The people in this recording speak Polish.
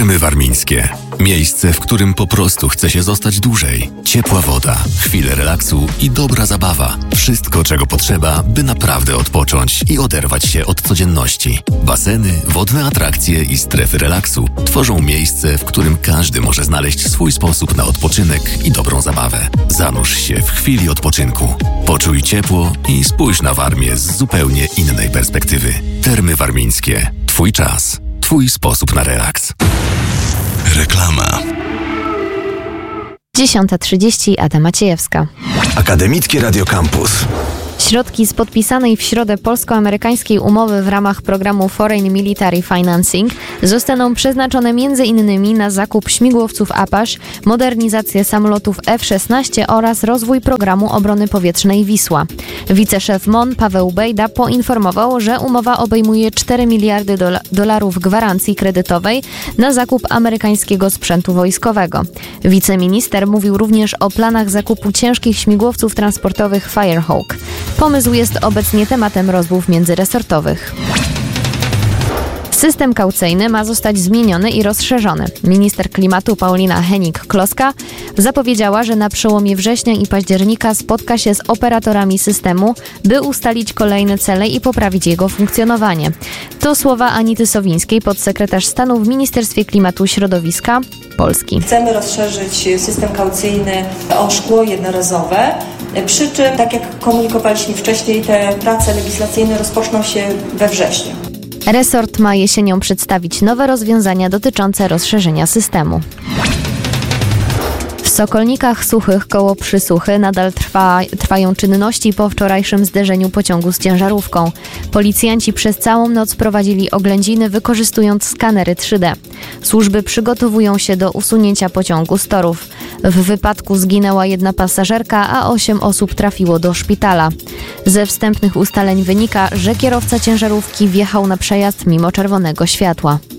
Termy Warmińskie. Miejsce, w którym po prostu chce się zostać dłużej. Ciepła woda, chwile relaksu i dobra zabawa. Wszystko, czego potrzeba, by naprawdę odpocząć i oderwać się od codzienności. Baseny, wodne atrakcje i strefy relaksu tworzą miejsce, w którym każdy może znaleźć swój sposób na odpoczynek i dobrą zabawę. Zanurz się w chwili odpoczynku. Poczuj ciepło i spójrz na Warmię z zupełnie innej perspektywy. Termy Warmińskie. Twój czas. Twój sposób na relaks. Reklama. 10:30, Ada Maciejewska. Akademickie Radio Campus. Środki z podpisanej w środę polsko-amerykańskiej umowy w ramach programu Foreign Military Financing zostaną przeznaczone m.in. na zakup śmigłowców Apache, modernizację samolotów F-16 oraz rozwój programu obrony powietrznej Wisła. Wiceszef MON Paweł Bejda poinformował, że umowa obejmuje 4 miliardy dolarów gwarancji kredytowej na zakup amerykańskiego sprzętu wojskowego. Wiceminister mówił również o planach zakupu ciężkich śmigłowców transportowych Firehawk. Pomysł jest obecnie tematem rozmów międzyresortowych. System kaucyjny ma zostać zmieniony i rozszerzony. Minister klimatu Paulina Hennig-Kloska zapowiedziała, że na przełomie września i października spotka się z operatorami systemu, by ustalić kolejne cele i poprawić jego funkcjonowanie. To słowa Anity Sowińskiej, podsekretarz stanu w Ministerstwie Klimatu i Środowiska Polski. Chcemy rozszerzyć system kaucyjny o szkło jednorazowe, przy czym, tak jak komunikowaliśmy wcześniej, te prace legislacyjne rozpoczną się we wrześniu. Resort ma jesienią przedstawić nowe rozwiązania dotyczące rozszerzenia systemu. W Sokolnikach Suchych koło Przysuchy nadal trwają czynności po wczorajszym zderzeniu pociągu z ciężarówką. Policjanci przez całą noc prowadzili oględziny, wykorzystując skanery 3D. Służby przygotowują się do usunięcia pociągu z torów. W wypadku zginęła 1 pasażerka, a 8 osób trafiło do szpitala. Ze wstępnych ustaleń wynika, że kierowca ciężarówki wjechał na przejazd mimo czerwonego światła.